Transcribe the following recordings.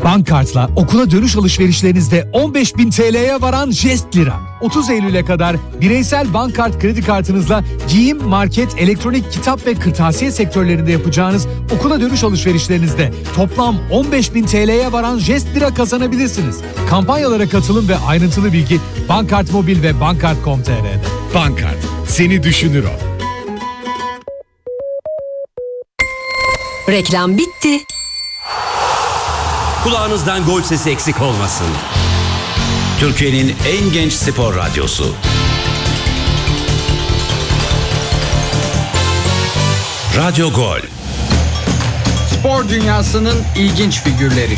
Bankkart'la okula dönüş alışverişlerinizde 15.000 TL'ye varan jest lira. 30 Eylül'e kadar bireysel Bankkart kredi kartınızla giyim, market, elektronik, kitap ve kırtasiye sektörlerinde yapacağınız okula dönüş alışverişlerinizde toplam 15.000 TL'ye varan jest lira kazanabilirsiniz. Kampanyalara katılım ve ayrıntılı bilgi Bankkart Mobil ve Bankkart.com.tr'de. Bankkart, seni düşünür o. Reklam bitti. Kulağınızdan gol sesi eksik olmasın. Türkiye'nin en genç spor radyosu. Radyo Gol. Spor dünyasının ilginç figürleri.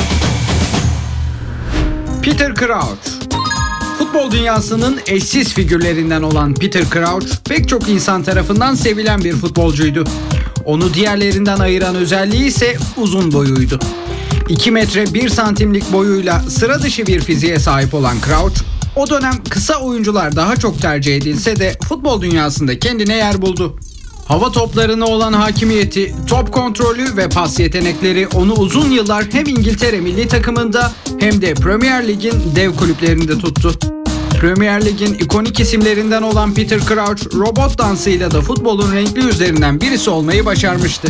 Peter Crouch. Futbol dünyasının eşsiz figürlerinden olan Peter Crouch pek çok insan tarafından sevilen bir futbolcuydu. Onu diğerlerinden ayıran özelliği ise uzun boyuydu. 2 metre 1 santimlik boyuyla sıra dışı bir fiziğe sahip olan Crouch, o dönem kısa oyuncular daha çok tercih edilse de futbol dünyasında kendine yer buldu. Hava toplarına olan hakimiyeti, top kontrolü ve pas yetenekleri onu uzun yıllar hem İngiltere milli takımında hem de Premier Lig'in dev kulüplerinde tuttu. Premier Lig'in ikonik isimlerinden olan Peter Crouch, robot dansıyla da futbolun renkli yüzlerinden birisi olmayı başarmıştı.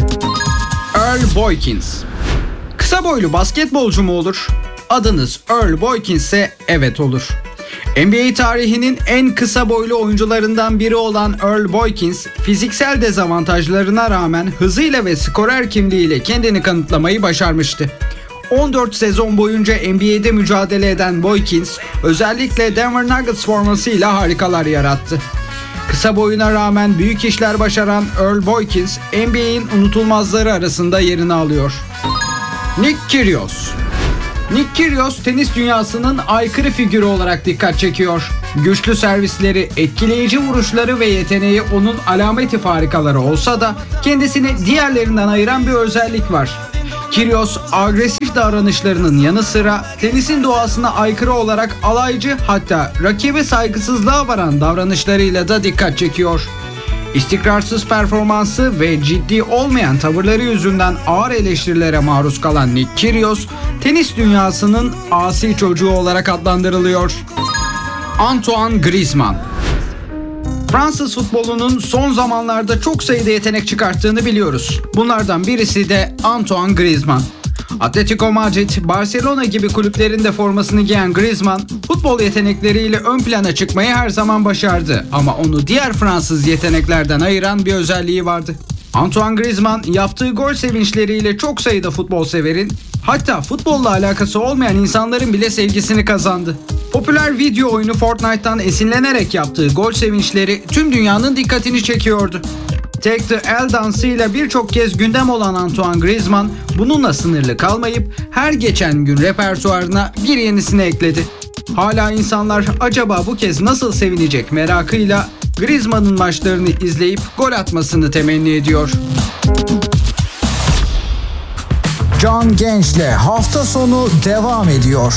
Earl Boykins. Kısa boylu basketbolcu mu olur? Adınız Earl Boykins ise evet olur. NBA tarihinin en kısa boylu oyuncularından biri olan Earl Boykins, fiziksel dezavantajlarına rağmen hızıyla ve skorer kimliğiyle kendini kanıtlamayı başarmıştı. 14 sezon boyunca NBA'de mücadele eden Boykins, özellikle Denver Nuggets formasıyla harikalar yarattı. Kısa boyuna rağmen büyük işler başaran Earl Boykins, NBA'in unutulmazları arasında yerini alıyor. Nick Kyrgios. Nick Kyrgios tenis dünyasının aykırı figürü olarak dikkat çekiyor. Güçlü servisleri, etkileyici vuruşları ve yeteneği onun alameti farikaları olsa da kendisini diğerlerinden ayıran bir özellik var. Kyrgios agresif davranışlarının yanı sıra tenisin doğasına aykırı olarak alaycı, hatta rakibe saygısızlığa varan davranışlarıyla da dikkat çekiyor. İstikrarsız performansı ve ciddi olmayan tavırları yüzünden ağır eleştirilere maruz kalan Nick Kyrgios, tenis dünyasının asi çocuğu olarak adlandırılıyor. Antoine Griezmann. Fransız futbolunun son zamanlarda çok sayıda yetenek çıkarttığını biliyoruz. Bunlardan birisi de Antoine Griezmann. Atletico Madrid, Barcelona gibi kulüplerin de formasını giyen Griezmann, futbol yetenekleriyle ön plana çıkmayı her zaman başardı. Ama onu diğer Fransız yeteneklerden ayıran bir özelliği vardı. Antoine Griezmann yaptığı gol sevinçleriyle çok sayıda futbol severin, hatta futbolla alakası olmayan insanların bile sevgisini kazandı. Popüler video oyunu Fortnite'tan esinlenerek yaptığı gol sevinçleri tüm dünyanın dikkatini çekiyordu. Take the L dansıyla birçok kez gündem olan Antoine Griezmann bununla sınırlı kalmayıp her geçen gün repertuarına bir yenisini ekledi. Hala insanlar acaba bu kez nasıl sevinecek merakıyla Griezmann'ın maçlarını izleyip gol atmasını temenni ediyor. Can Genç'le hafta sonu devam ediyor.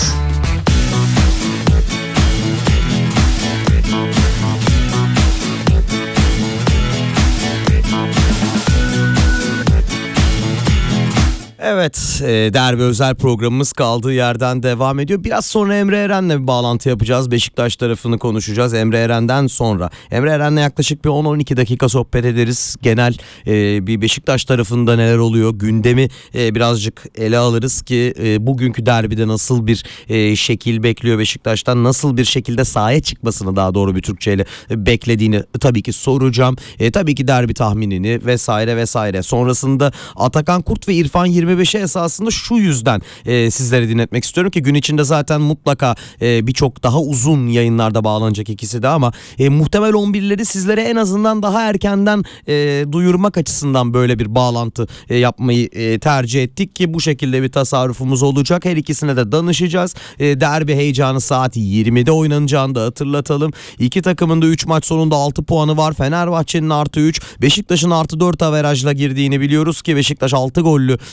Evet, derbi özel programımız kaldığı yerden devam ediyor. Biraz sonra Emre Eren'le bir bağlantı yapacağız. Beşiktaş tarafını konuşacağız Emre Eren'den sonra. Emre Eren'le yaklaşık bir 10-12 dakika sohbet ederiz. Genel bir Beşiktaş tarafında neler oluyor, gündemi birazcık ele alırız ki bugünkü derbide nasıl bir şekil bekliyor Beşiktaş'tan, nasıl bir şekilde sahaya çıkmasını, daha doğru bir Türkçeyle beklediğini tabii ki soracağım. Tabii ki derbi tahminini vesaire vesaire. Sonrasında Atakan Kurt ve İrfan 25'e esasında şu yüzden sizlere dinletmek istiyorum ki gün içinde zaten mutlaka birçok daha uzun yayınlarda bağlanacak ikisi de, ama muhtemel 11'leri sizlere en azından daha erkenden duyurmak açısından böyle bir bağlantı yapmayı tercih ettik ki bu şekilde bir tasarrufumuz olacak. Her ikisine de danışacağız. Derbi heyecanı saat 20'de oynanacağını da hatırlatalım. İki takımın da 3 maç sonunda 6 puanı var. Fenerbahçe'nin +3, Beşiktaş'ın +4 averajla girdiğini biliyoruz ki Beşiktaş 6 gollü Çorum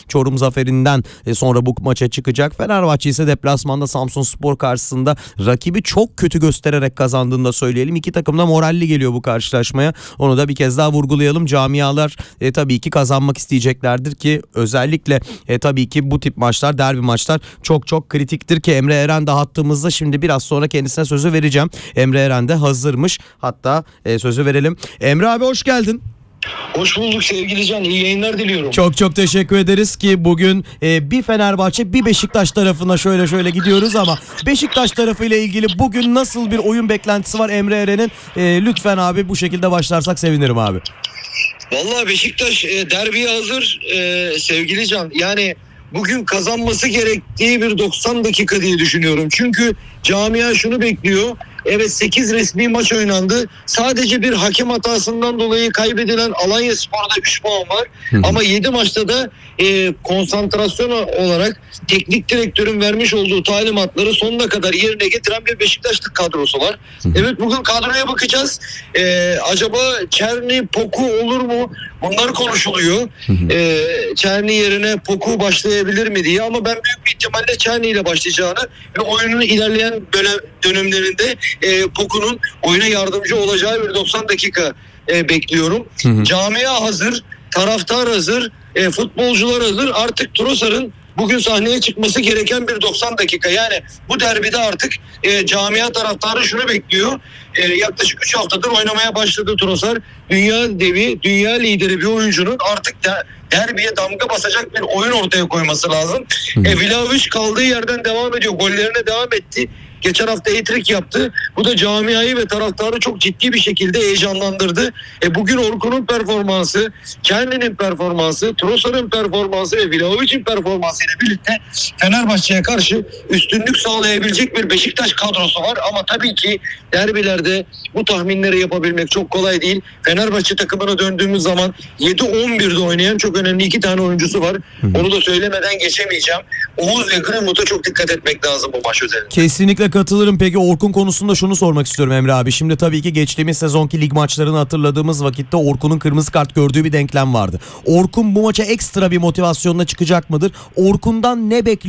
zaferinden sonra bu maça çıkacak. Fenerbahçe ise deplasmanda Samsunspor karşısında rakibi çok kötü göstererek kazandığını da söyleyelim. İki takım da moralli geliyor bu karşılaşmaya. Onu da bir kez daha vurgulayalım. Camialar tabii ki kazanmak isteyeceklerdir ki özellikle tabii ki bu tip maçlar, derbi maçlar çok çok kritiktir ki Emre Eren de hattımızda. Şimdi biraz sonra kendisine sözü vereceğim. Emre Eren de hazırmış. Hatta sözü verelim. Emre abi hoş geldin. Hoş bulduk sevgili Can. İyi yayınlar diliyorum. Çok çok teşekkür ederiz ki bugün bir Fenerbahçe bir Beşiktaş tarafına şöyle gidiyoruz ama Beşiktaş tarafıyla ilgili bugün nasıl bir oyun beklentisi var Emre Eren'in? Lütfen abi bu şekilde başlarsak sevinirim abi. Vallahi Beşiktaş derbiye hazır sevgili Can. Yani bugün kazanması gerektiği bir 90 dakika diye düşünüyorum. Çünkü camia şunu bekliyor. Evet 8 resmi maç oynandı. Sadece bir hakem hatasından dolayı kaybedilen Alanyaspor'da 3 puan var. Ama 7 maçta da konsantrasyon olarak teknik direktörün vermiş olduğu talimatları sonuna kadar yerine getiren bir Beşiktaşlık kadrosu var. Evet bugün kadroya bakacağız. Acaba Çerni, Poku olur mu? Bunlar konuşuluyor. Çerni yerine Poku başlayabilir mi diye. Ama ben büyük bir ihtimalle Çerni ile başlayacağını ve oyunun ilerleyen dönemlerinde Poku'nun oyuna yardımcı olacağı bir 90 dakika bekliyorum. Camia hazır, taraftar hazır, futbolcular hazır. Artık Trossard'ın bugün sahneye çıkması gereken bir 90 dakika. Yani bu derbide artık camia taraftarı şunu bekliyor. Yaklaşık 3 haftadır oynamaya başladı Trossard. Dünya devi, dünya lideri bir oyuncunun artık derbiye damga basacak bir oyun ortaya koyması lazım. Vlahovic kaldığı yerden devam ediyor. Gollerine devam etti. Geçen hafta hat-trick yaptı. Bu da camiayı ve taraftarı çok ciddi bir şekilde heyecanlandırdı. Bugün Orkun'un performansı, Çerni'nin performansı, Trossard'ın performansı ve Vlahovic'in performansı ile birlikte Fenerbahçe'ye karşı üstünlük sağlayabilecek bir Beşiktaş kadrosu var. Ama tabii ki derbilerde bu tahminleri yapabilmek çok kolay değil. Fenerbahçe takımına döndüğümüz zaman 7-11'de oynayan çok önemli 2 tane oyuncusu var. Onu da söylemeden geçemeyeceğim. Oğuz ve Greenwood'a çok dikkat etmek lazım bu maç özelinde. Kesinlikle katılırım. Peki Orkun konusunda şunu sormak istiyorum Emre abi. Şimdi tabii ki geçtiğimiz sezonki lig maçlarını hatırladığımız vakitte Orkun'un kırmızı kart gördüğü bir denklem vardı. Orkun bu maça ekstra bir motivasyonla çıkacak mıdır? Orkun'dan ne bekliyor?